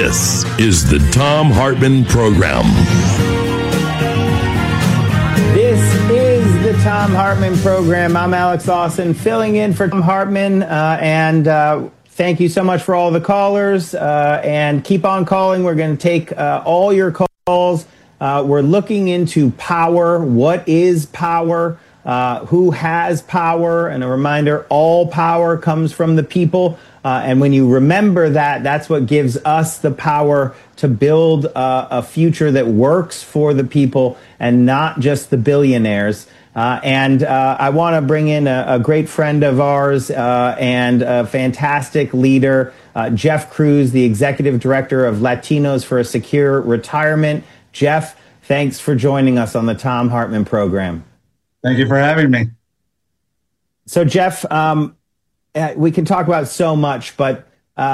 This is the Thom Hartmann Program. This is the Thom Hartmann Program. I'm Alex Lawson, filling in for Thom Hartmann, and thank you so much for all the callers, and keep on calling. We're going to take all your calls. We're looking into power. What is power? Who has power? And a reminder, all power comes from the people. And when you remember that, that's what gives us the power to build a future that works for the people and not just the billionaires. And I want to bring in a great friend of ours and a fantastic leader, Jeff Cruz, the executive director of Latinos for a Secure Retirement. Jeff, thanks for joining us on the Thom Hartmann Program. Thank you for having me. So, Jeff, we can talk about so much, but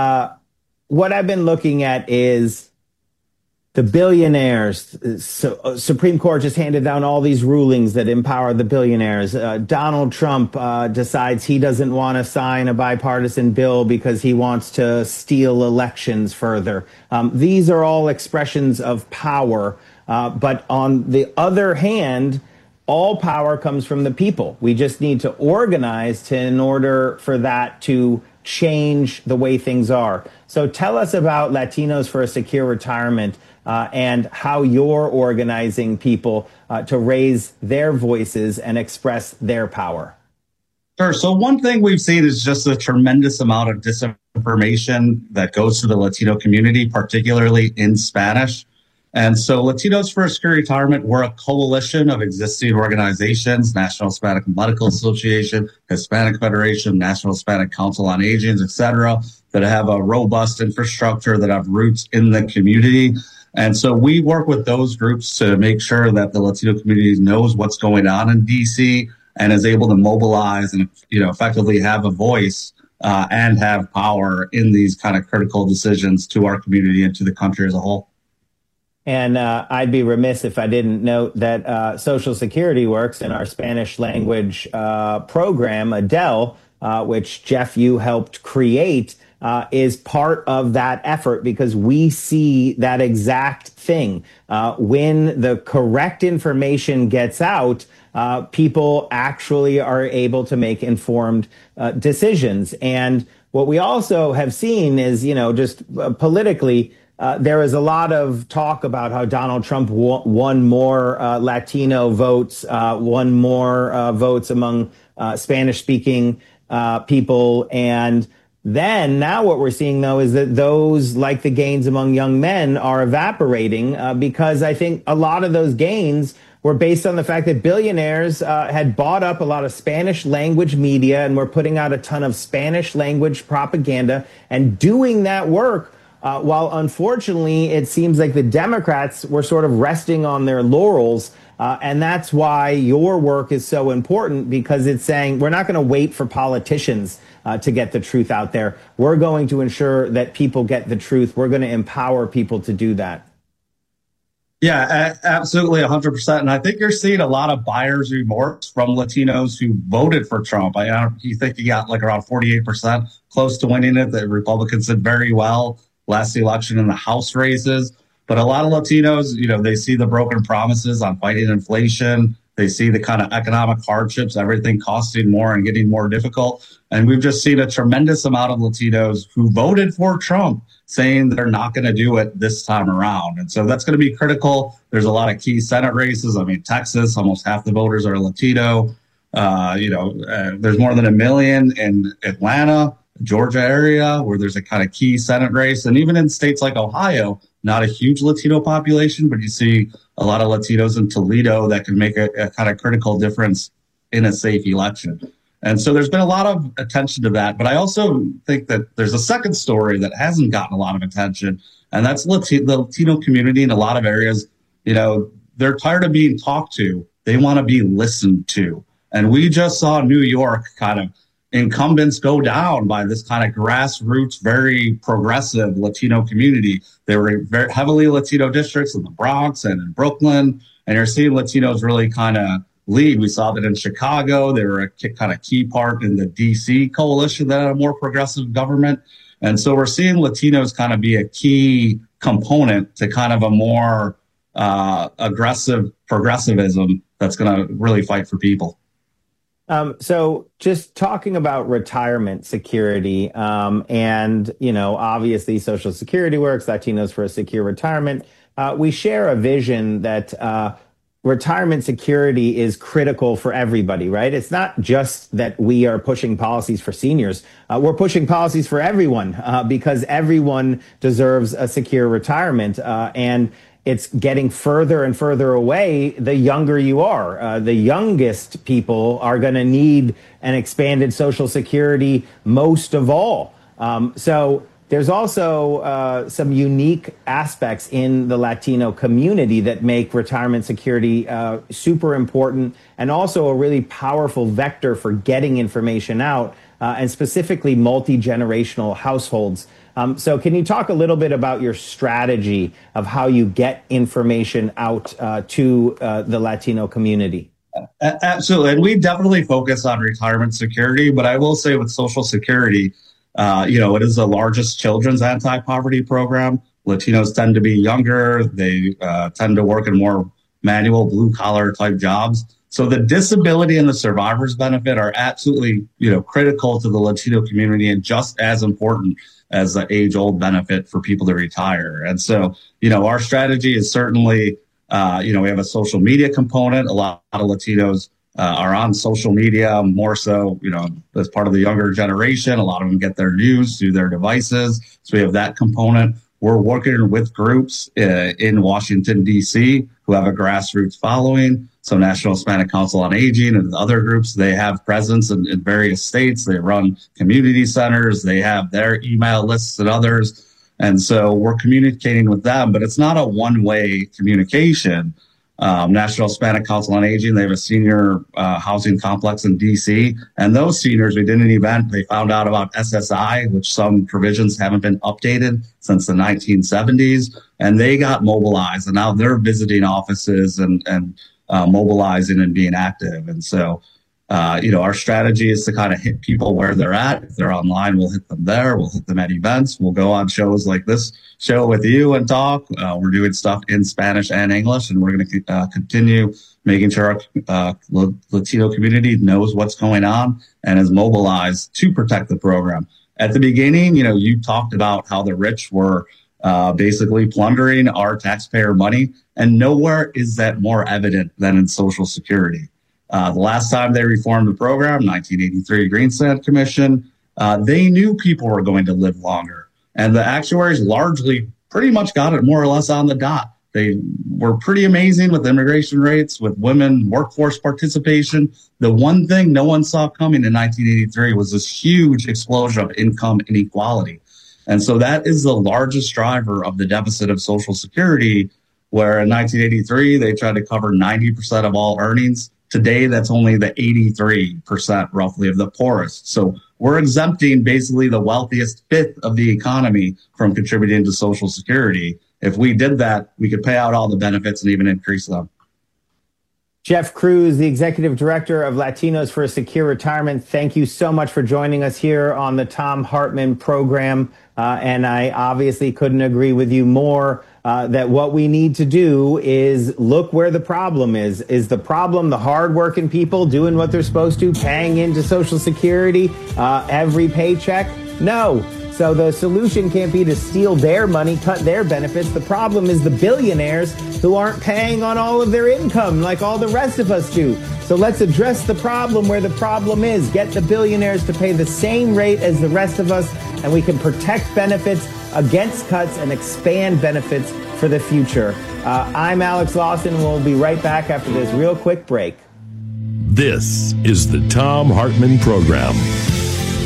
what I've been looking at is the billionaires. So, Supreme Court just handed down all these rulings that empower the billionaires. Donald Trump decides he doesn't want to sign a bipartisan bill because he wants to steal elections further. These are all expressions of power. But on the other hand, all power comes from the people. We just need to organize in order for that to change the way things are. So tell us about Latinos for a Secure Retirement and how you're organizing people to raise their voices and express their power. Sure. So one thing we've seen is just a tremendous amount of disinformation that goes to the Latino community, particularly in Spanish. And so Latinos for a Secure Retirement, we're a coalition of existing organizations, National Hispanic Medical Association, Hispanic Federation, National Hispanic Council on Aging, et cetera, that have a robust infrastructure, that have roots in the community. And so we work with those groups to make sure that the Latino community knows what's going on in DC and is able to mobilize and, effectively have a voice and have power in these kind of critical decisions to our community and to the country as a whole. And I'd be remiss if I didn't note that Social Security Works in our Spanish language program, ADEL, which Jeff, you helped create, is part of that effort because we see that exact thing. When the correct information gets out, people actually are able to make informed decisions. And what we also have seen is, just politically, there is a lot of talk about how Donald Trump won more Latino votes, won more votes among Spanish-speaking people. And then now what we're seeing, though, is that those, like the gains among young men, are evaporating because I think a lot of those gains were based on the fact that billionaires had bought up a lot of Spanish language media and were putting out a ton of Spanish language propaganda and doing that work. While unfortunately, it seems like the Democrats were sort of resting on their laurels. And that's why your work is so important, because it's saying we're not going to wait for politicians to get the truth out there. We're going to ensure that people get the truth. We're going to empower people to do that. Yeah, absolutely, 100%. And I think you're seeing a lot of buyer's remorse from Latinos who voted for Trump. You think he got like around 48%, close to winning it. The Republicans did very well last election in the House races. But a lot of Latinos, they see the broken promises on fighting inflation. They see the kind of economic hardships, everything costing more and getting more difficult. And we've just seen a tremendous amount of Latinos who voted for Trump saying they're not going to do it this time around. And so that's going to be critical. There's a lot of key Senate races. Texas, almost half the voters are Latino. There's more than 1 million in Atlanta, Georgia area, where there's a kind of key Senate race. And even in states like Ohio, not a huge Latino population, but you see a lot of Latinos in Toledo that can make a kind of critical difference in a safe election. And so there's been a lot of attention to that. But I also think that there's a second story that hasn't gotten a lot of attention, and that's the Latino community in a lot of areas. They're tired of being talked to. They want to be listened to. And we just saw New York kind of incumbents go down by this kind of grassroots, very progressive Latino community. There were very heavily Latino districts in the Bronx and in Brooklyn, and you're seeing Latinos really kind of lead. We saw that in Chicago. They were a kind of key part in the DC coalition that had a more progressive government. And so we're seeing Latinos kind of be a key component to kind of a more aggressive progressivism that's going to really fight for people. So just talking about retirement security, and, obviously Social Security works, Latinos for a Secure Retirement. We share a vision that retirement security is critical for everybody, right? It's not just that we are pushing policies for seniors. We're pushing policies for everyone because everyone deserves a secure retirement. And it's getting further and further away the younger you are. The youngest people are going to need an expanded Social Security most of all. So there's also some unique aspects in the Latino community that make retirement security super important, and also a really powerful vector for getting information out, and specifically multi-generational households. So can you talk a little bit about your strategy of how you get information out to the Latino community? Absolutely. And we definitely focus on retirement security, but I will say with Social Security, it is the largest children's anti-poverty program. Latinos tend to be younger. They tend to work in more manual blue-collar type jobs. So the disability and the survivor's benefit are absolutely, critical to the Latino community and just as important as the age-old benefit for people to retire. And so, our strategy is certainly, we have a social media component. A lot of Latinos are on social media, more so, as part of the younger generation. A lot of them get their news through their devices. So we have that component. We're working with groups in Washington, D.C., who have a grassroots following. So National Hispanic Council on Aging and other groups, they have presence in various states. They run community centers. They have their email lists and others. And so we're communicating with them, but it's not a one-way communication. National Hispanic Council on Aging, they have a senior housing complex in D.C. And those seniors, we did an event, they found out about SSI, which some provisions haven't been updated since the 1970s. And they got mobilized, and now they're visiting offices and mobilizing and being active. And so, our strategy is to kind of hit people where they're at. If they're online, we'll hit them there. We'll hit them at events. We'll go on shows like this show with you and talk. We're doing stuff in Spanish and English, and we're going to continue making sure our Latino community knows what's going on and is mobilized to protect the program. At the beginning, you talked about how the rich were basically plundering our taxpayer money, and nowhere is that more evident than in Social Security. The last time they reformed the program, 1983 Greenspan Commission, they knew people were going to live longer. And the actuaries largely pretty much got it more or less on the dot. They were pretty amazing with immigration rates, with women workforce participation. The one thing no one saw coming in 1983 was this huge explosion of income inequality. And so that is the largest driver of the deficit of Social Security, where in 1983, they tried to cover 90% of all earnings. Today, that's only the 83% roughly of the poorest. So we're exempting basically the wealthiest fifth of the economy from contributing to Social Security. If we did that, we could pay out all the benefits and even increase them. Jeff Cruz, the Executive Director of Latinos for a Secure Retirement, thank you so much for joining us here on the Thom Hartmann program. And I obviously couldn't agree with you more that what we need to do is look where the problem is. Is the problem the hardworking people doing what they're supposed to, paying into Social Security every paycheck? No. So the solution can't be to steal their money, cut their benefits. The problem is the billionaires who aren't paying on all of their income like all the rest of us do. So let's address the problem where the problem is. Get the billionaires to pay the same rate as the rest of us, and we can protect benefits against cuts and expand benefits for the future. I'm Alex Lawson. We'll be right back after this real quick break. This is the Thom Hartmann Program.